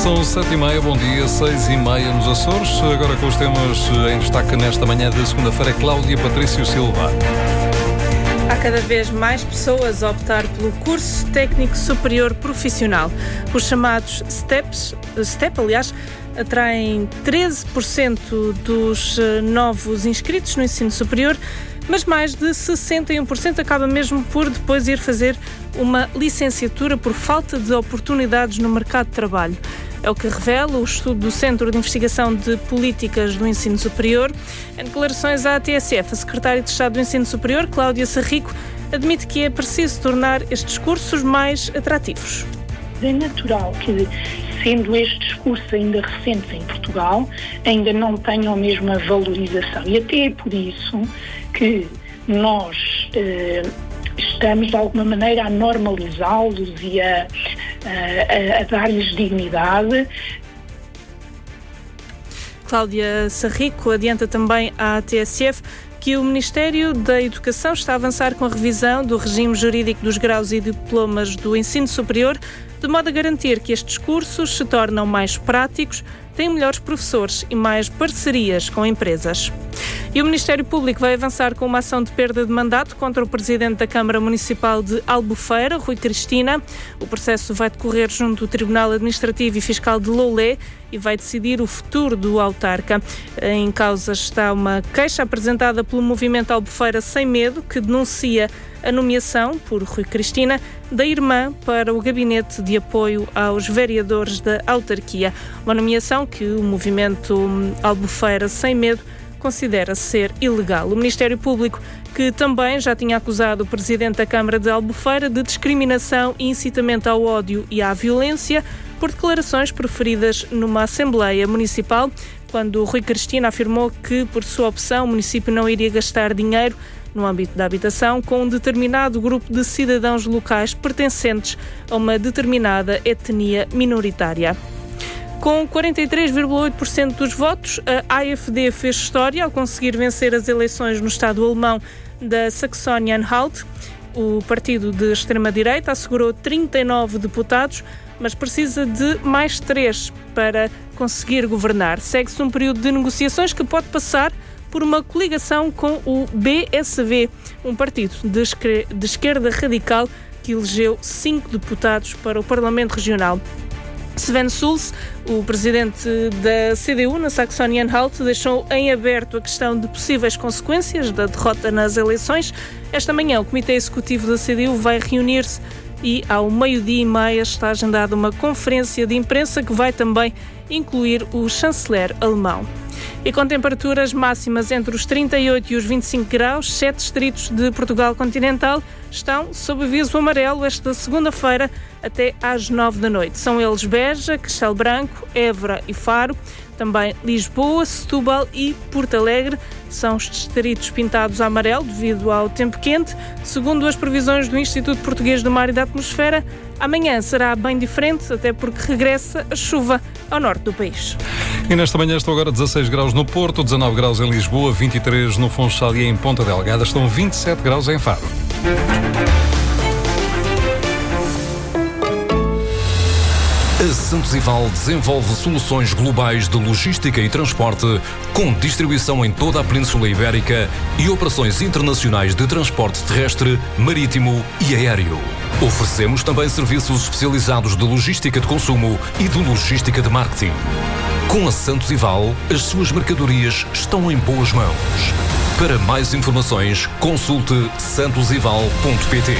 São 7h30, bom dia, 6h30 nos Açores. Agora com os temas em destaque nesta manhã de segunda-feira, Cláudia Patrício Silva. Há cada vez mais pessoas a optar pelo curso técnico superior profissional. Os chamados STEP, atraem 13% dos novos inscritos no ensino superior, mas mais de 61% acaba mesmo por depois ir fazer uma licenciatura por falta de oportunidades no mercado de trabalho. É o que revela o estudo do Centro de Investigação de Políticas do Ensino Superior. Em declarações à TSF, a Secretária de Estado do Ensino Superior, Cláudia Sarrico, admite que é preciso tornar estes cursos mais atrativos. É natural que, sendo estes cursos ainda recentes em Portugal, ainda não tenham a mesma valorização. E até é por isso que nós estamos, de alguma maneira, a normalizá-los e a dar-lhes dignidade. Cláudia Sarrico adianta também à TSF que o Ministério da Educação está a avançar com a revisão do regime jurídico dos graus e diplomas do ensino superior, de modo a garantir que estes cursos se tornam mais práticos, têm melhores professores e mais parcerias com empresas. E o Ministério Público vai avançar com uma ação de perda de mandato contra o Presidente da Câmara Municipal de Albufeira, Rui Cristina. O processo vai decorrer junto do Tribunal Administrativo e Fiscal de Loulé e vai decidir o futuro do autarca. Em causa está uma queixa apresentada pelo movimento Albufeira Sem Medo, que denuncia a nomeação, por Rui Cristina, da irmã para o gabinete de apoio aos vereadores da autarquia. Uma nomeação que o movimento Albufeira Sem Medo considera ser ilegal. O Ministério Público, que também já tinha acusado o Presidente da Câmara de Albufeira de discriminação e incitamento ao ódio e à violência por declarações proferidas numa Assembleia Municipal, quando Rui Cristina afirmou que, por sua opção, o município não iria gastar dinheiro no âmbito da habitação com um determinado grupo de cidadãos locais pertencentes a uma determinada etnia minoritária. Com 43,8% dos votos, a AfD fez história ao conseguir vencer as eleições no Estado alemão da Saxônia-Anhalt. O partido de extrema-direita assegurou 39 deputados, mas precisa de mais 3 para conseguir governar. Segue-se um período de negociações que pode passar por uma coligação com o BSV, um partido de esquerda radical que elegeu 5 deputados para o Parlamento Regional. Sven Schulz, o presidente da CDU na Saxônia-Anhalt, deixou em aberto a questão de possíveis consequências da derrota nas eleições. Esta manhã, o Comitê Executivo da CDU vai reunir-se e ao 12h30 está agendada uma conferência de imprensa que vai também incluir o chanceler alemão. E com temperaturas máximas entre os 38 e os 25 graus, 7 distritos de Portugal continental estão sob aviso amarelo esta segunda-feira até às 9 da noite. São eles Beja, Castelo Branco, Évora e Faro, também Lisboa, Setúbal e Porto Alegre. São os distritos pintados a amarelo devido ao tempo quente. Segundo as previsões do Instituto Português do Mar e da Atmosfera, amanhã será bem diferente, até porque regressa a chuva ao norte do país. E nesta manhã estão agora 16 graus no Porto, 19 graus em Lisboa, 23 no Funchal e em Ponta Delgada, estão 27 graus em Faro. A Santos Ival desenvolve soluções globais de logística e transporte com distribuição em toda a Península Ibérica e operações internacionais de transporte terrestre, marítimo e aéreo. Oferecemos também serviços especializados de logística de consumo e de logística de marketing. Com a Santos Ival, as suas mercadorias estão em boas mãos. Para mais informações, consulte santosival.pt.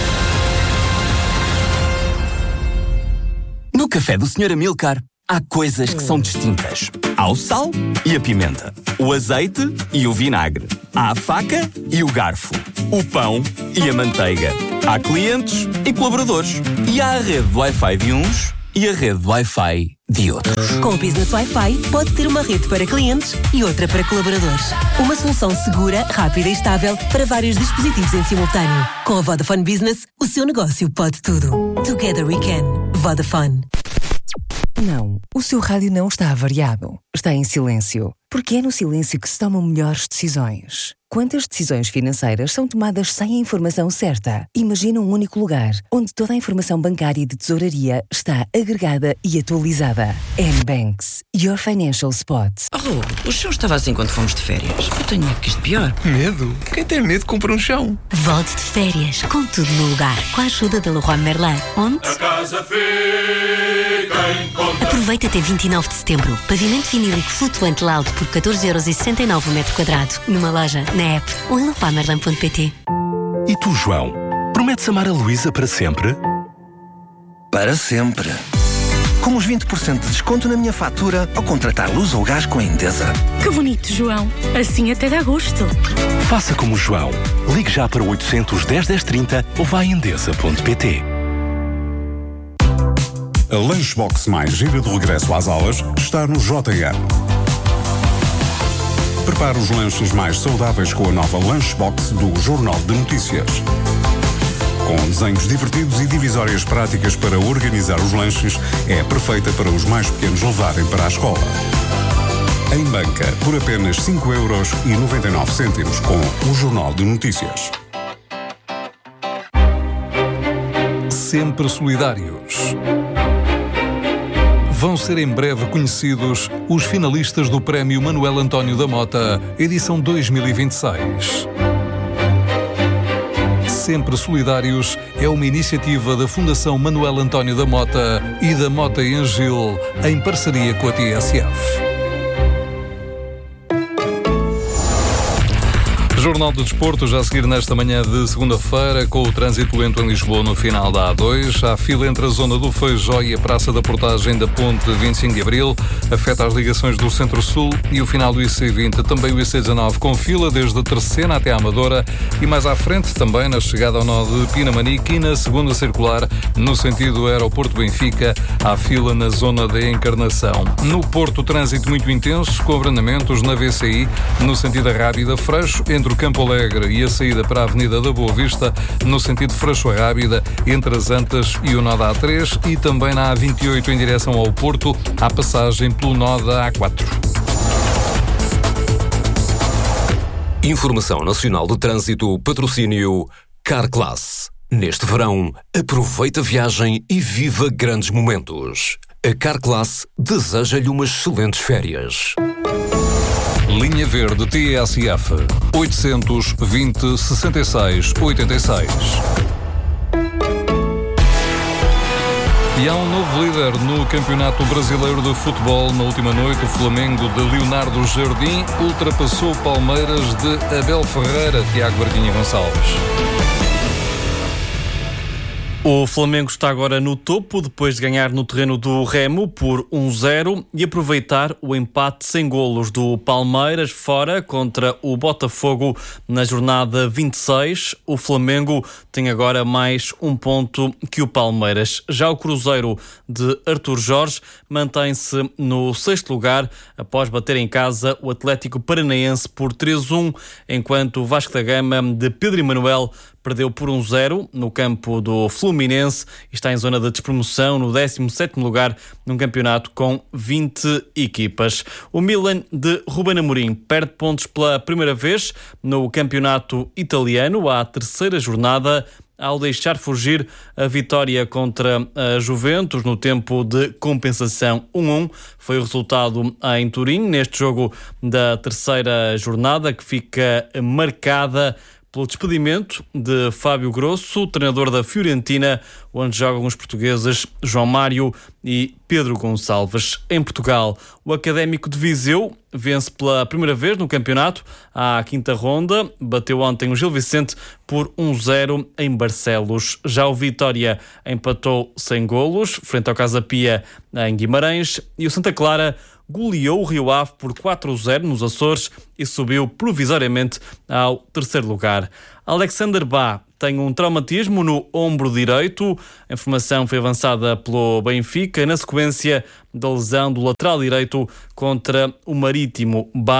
No café do Sr. Amilcar, há coisas que são distintas. Há o sal e a pimenta, o azeite e o vinagre, há a faca e o garfo, o pão e a manteiga. Há clientes e colaboradores. E há a rede de Wi-Fi de uns e a rede de Wi-Fi de outros. Com o Business Wi-Fi, pode ter uma rede para clientes e outra para colaboradores. Uma solução segura, rápida e estável para vários dispositivos em simultâneo. Com a Vodafone Business, o seu negócio pode tudo. Together we can. Vodafone. Não, o seu rádio não está avariado. Está em silêncio. Porque é no silêncio que se tomam melhores decisões. Quantas decisões financeiras são tomadas sem a informação certa? Imagina um único lugar, onde toda a informação bancária e de tesouraria está agregada e atualizada. N-Banks, your financial spot. Oh, o chão estava assim quando fomos de férias. Eu tenho medo que isto pior. Medo? Quem tem medo compra um chão. Volte de férias, com tudo no lugar, com a ajuda da Leroy Merlin. Onde? A casa fica em conta. Aproveita até 29 de setembro. Pavimento vinílico flutuante Loud por 14,69€ o metro quadrado. Numa loja, na app ou em leroymerlin.pt. E tu, João? Prometes amar a Luísa para sempre? Para sempre. Com os 20% de desconto na minha fatura ao contratar luz ou gás com a Endesa. Que bonito, João. Assim até dá gosto. Faça como o João. Ligue já para o 810 1030 ou vá a endesa.pt. A Lunchbox mais gira de regresso às aulas está no JN. Prepare os lanches mais saudáveis com a nova Lunchbox do Jornal de Notícias. Com desenhos divertidos e divisórias práticas para organizar os lanches, é perfeita para os mais pequenos levarem para a escola. Em banca, por apenas 5,99€ com o Jornal de Notícias. Sempre solidários. Vão ser em breve conhecidos os finalistas do Prémio Manuel António da Mota, edição 2026. Sempre Solidários é uma iniciativa da Fundação Manuel António da Mota e da Mota e Angil, em parceria com a TSF. Jornal do Desporto, já a seguir nesta manhã de segunda-feira, com o trânsito lento em Lisboa no final da A2. Há fila entre a zona do Feijó e a Praça da Portagem da Ponte 25 de Abril. Afeta as ligações do Centro-Sul e o final do IC20. Também o IC19 com fila desde a Terceira até a Amadora. E mais à frente, também na chegada ao nó de Pinamanique e na segunda circular, no sentido Aeroporto Benfica, há fila na zona da Encarnação. No Porto, trânsito muito intenso, com abrandamentos na VCI, no sentido da Rábida, Freixo, entre o Campo Alegre e a saída para a Avenida da Boa Vista, no sentido Freixo-Rábida, entre as Antas e o nó da A3, e também na A28 em direção ao Porto, à passagem pelo nó da A4. Informação Nacional de Trânsito, patrocínio Carclass. Neste verão, aproveita a viagem e viva grandes momentos. A Carclass deseja-lhe umas excelentes férias. Linha Verde TSF 820 66 86. E há um novo líder no Campeonato Brasileiro de Futebol. Na última noite, o Flamengo de Leonardo Jardim ultrapassou o Palmeiras de Abel Ferreira. Tiago Barquinha Gonçalves. O Flamengo está agora no topo, depois de ganhar no terreno do Remo por 1-0 e aproveitar o empate sem golos do Palmeiras fora contra o Botafogo na jornada 26. O Flamengo tem agora mais um ponto que o Palmeiras. Já o Cruzeiro de Artur Jorge mantém-se no 6º lugar após bater em casa o Atlético Paranaense por 3-1, enquanto o Vasco da Gama de Pedro Emanuel perdeu por 1-0 no campo do Fluminense e está em zona de despromoção no 17º lugar num campeonato com 20 equipas. O Milan de Ruben Amorim perde pontos pela primeira vez no campeonato italiano à 3ª jornada, ao deixar fugir a vitória contra a Juventus no tempo de compensação 1-1. Foi o resultado em Turim, neste jogo da 3ª jornada, que fica marcada pelo despedimento de Fábio Grosso, treinador da Fiorentina, onde jogam os portugueses João Mário e Pedro Gonçalves. Em Portugal, o Académico de Viseu vence pela primeira vez no campeonato à 5ª ronda. Bateu ontem o Gil Vicente por 1-0 em Barcelos. Já o Vitória empatou sem golos, frente ao Casa Pia em Guimarães. E o Santa Clara goleou o Rio Ave por 4-0 nos Açores e subiu provisoriamente ao 3º lugar. Alexander Bá tem um traumatismo no ombro direito. A informação foi avançada pelo Benfica na sequência da lesão do lateral direito contra o Marítimo. Bá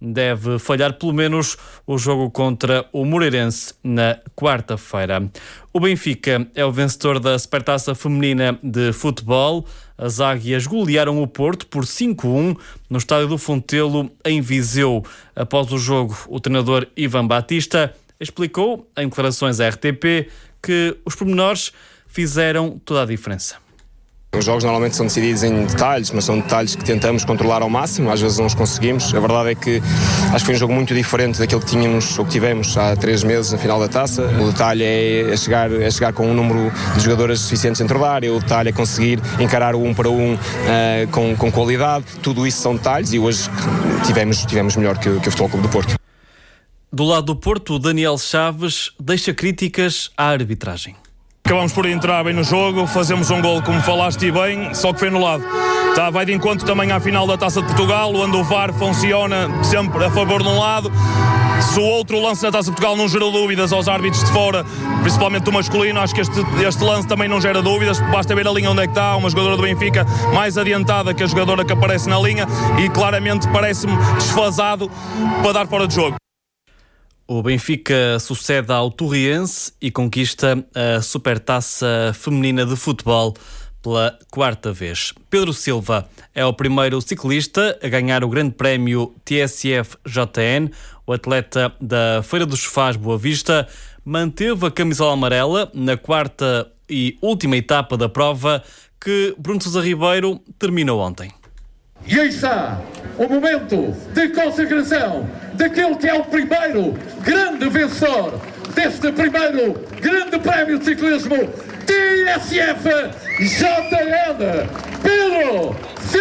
deve falhar pelo menos o jogo contra o Moreirense na quarta-feira. O Benfica é o vencedor da Supertaça Feminina de Futebol. As Águias golearam o Porto por 5-1 no estádio do Fontelo, em Viseu. Após o jogo, o treinador Ivan Batista explicou em declarações à RTP que os pormenores fizeram toda a diferença. Os jogos normalmente são decididos em detalhes, mas são detalhes que tentamos controlar ao máximo, às vezes não os conseguimos. A verdade é que acho que foi um jogo muito diferente daquele que tínhamos ou que tivemos há 3 meses na final da Taça. O detalhe é chegar com um número de jogadoras suficientes dentro da área, o detalhe é conseguir encarar o 1 para 1 com qualidade. Tudo isso são detalhes e hoje tivemos melhor que o Futebol Clube do Porto. Do lado do Porto, Daniel Chaves deixa críticas à arbitragem. Acabamos por entrar bem no jogo, fazemos um gol, como falaste bem, só que foi anulado. Vai de encontro também à final da Taça de Portugal, onde o VAR funciona sempre a favor de um lado. Se o outro lance da Taça de Portugal não gerou dúvidas aos árbitros de fora, principalmente do masculino, acho que este lance também não gera dúvidas. Basta ver a linha onde é que está, uma jogadora do Benfica mais adiantada que a jogadora que aparece na linha e claramente parece-me desfasado para dar fora de jogo. O Benfica sucede ao Torriense e conquista a Supertaça Feminina de Futebol pela 4ª vez. Pedro Silva é o primeiro ciclista a ganhar o Grande Prémio TSF-JN. O atleta da Feira dos Sofás Boa Vista manteve a camisola amarela na 4ª e última etapa da prova que Bruno Sousa Ribeiro terminou ontem. E aí está o momento de consagração daquele que é o primeiro grande vencedor deste primeiro Grande Prémio de Ciclismo TSF-JN, Pedro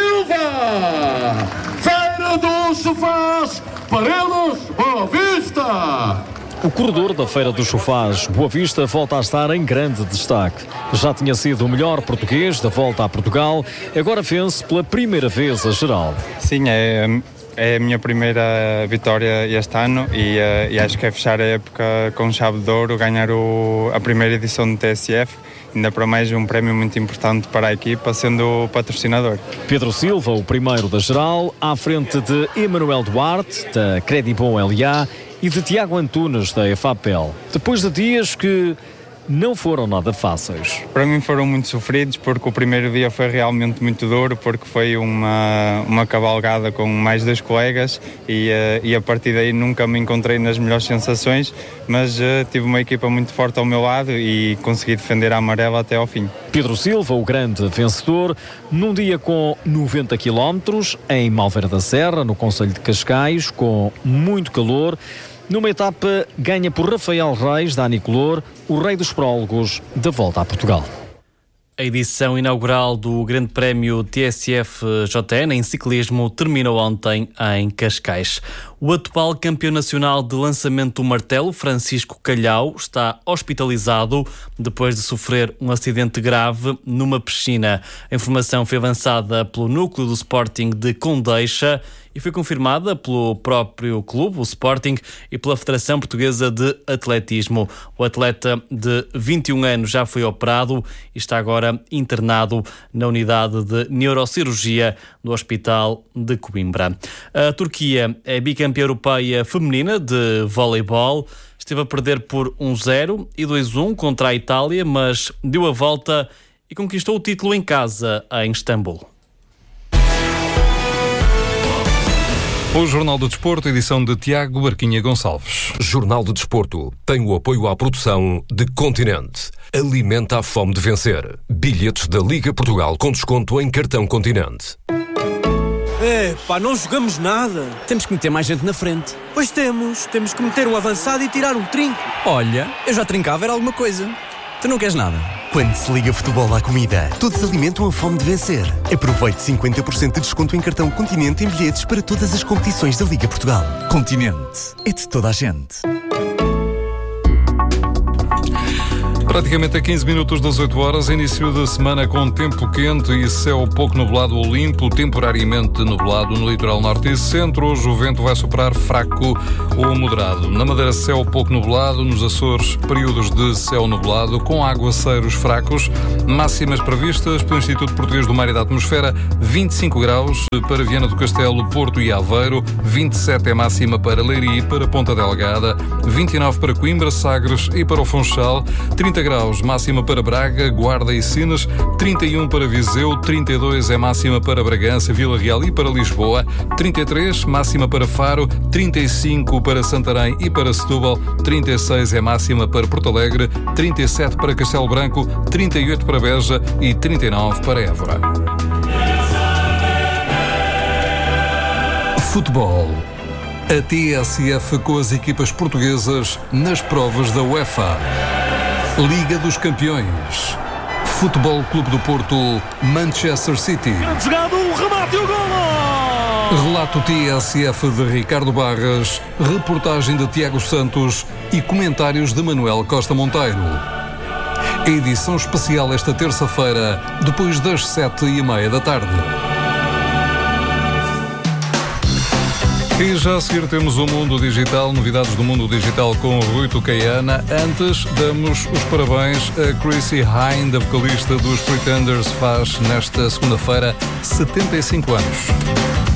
Silva, Feira dos Sofás, Paredes, Boa Vista. O corredor da Feira dos Sofás Boa Vista volta a estar em grande destaque. Já tinha sido o melhor português da volta a Portugal, agora vence pela primeira vez a geral. Sim, é a minha primeira vitória este ano e acho que é fechar a época com chave de ouro, ganhar a primeira edição do TSF, ainda para mais um prémio muito importante para a equipa, sendo o patrocinador. Pedro Silva, o primeiro da geral, à frente de Emanuel Duarte, da Credibon LA, e de Tiago Antunes, da EFAPEL. Depois de dias que não foram nada fáceis. Para mim foram muito sofridos, porque o primeiro dia foi realmente muito duro, porque foi uma cavalgada com mais 2 colegas e a partir daí nunca me encontrei nas melhores sensações, mas tive uma equipa muito forte ao meu lado e consegui defender a amarela até ao fim. Pedro Silva, o grande vencedor, num dia com 90 km, em Malveira da Serra, no concelho de Cascais, com muito calor. Numa etapa ganha por Rafael Reis, da Anicolor, o rei dos prólogos da volta a Portugal. A edição inaugural do Grande Prémio TSF-JN em ciclismo terminou ontem em Cascais. O atual campeão nacional de lançamento do martelo, Francisco Calhau, está hospitalizado depois de sofrer um acidente grave numa piscina. A informação foi avançada pelo núcleo do Sporting de Condeixa e foi confirmada pelo próprio clube, o Sporting, e pela Federação Portuguesa de Atletismo. O atleta de 21 anos já foi operado e está agora internado na unidade de neurocirurgia do Hospital de Coimbra. A Turquia é bicampeã europeia feminina de voleibol. Esteve a perder por 1-0 e 2-1 contra a Itália, mas deu a volta e conquistou o título em casa, em Istambul. O Jornal do Desporto, edição de Tiago Barquinha Gonçalves. Jornal do Desporto tem o apoio à produção de Continente. Alimenta a fome de vencer. Bilhetes da Liga Portugal com desconto em cartão Continente. Não jogamos nada. Temos que meter mais gente na frente. Pois temos que meter um avançado e tirar um trinco. Olha, eu já trincava, era alguma coisa. Tu não queres nada? Quando se liga futebol à comida, todos alimentam a fome de vencer. Aproveite 50% de desconto em cartão Continente em bilhetes para todas as competições da Liga Portugal. Continente. É de toda a gente. Praticamente a 15 minutos das 8 horas, início da semana com tempo quente e céu pouco nublado ou limpo, temporariamente nublado no litoral norte e centro. Hoje o vento vai soprar fraco ou moderado. Na Madeira, céu pouco nublado. Nos Açores, períodos de céu nublado, com aguaceiros fracos. Máximas previstas pelo Instituto Português do Mar e da Atmosfera, 25 graus para Viana do Castelo, Porto e Aveiro, 27 é máxima para Leiria e para Ponta Delgada, 29 para Coimbra, Sagres e para o Funchal, 30 graus máxima para Braga, Guarda e Sines, 31 para Viseu, 32 é máxima para Bragança, Vila Real e para Lisboa, 33 máxima para Faro, 35 para Santarém e para Setúbal, 36 é máxima para Porto Alegre, 37 para Castelo Branco, 38 para Beja e 39 para Évora. Futebol. A TSF com as equipas portuguesas nas provas da UEFA. Liga dos Campeões. Futebol Clube do Porto, Manchester City. Grande jogado, o remate e o golo! Relato TSF de Ricardo Barras, reportagem de Tiago Santos e comentários de Manuel Costa Monteiro. Edição especial esta terça-feira, depois das 7h30 da tarde. E já a seguir temos o Mundo Digital, novidades do Mundo Digital com Rui Tucaiana. Antes, damos os parabéns a Chrissy Hynde, a vocalista dos Pretenders, faz nesta segunda-feira 75 anos.